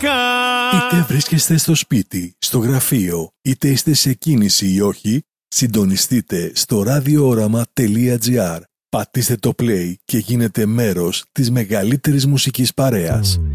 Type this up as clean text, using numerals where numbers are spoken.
μουσικά. Είτε βρίσκεστε στο σπίτι, στο γραφείο, είτε είστε σε κίνηση ή όχι, συντονιστείτε στο radiooramaa.gr. Πατήστε το play και γίνετε μέρος της μεγαλύτερης μουσικής παρέας.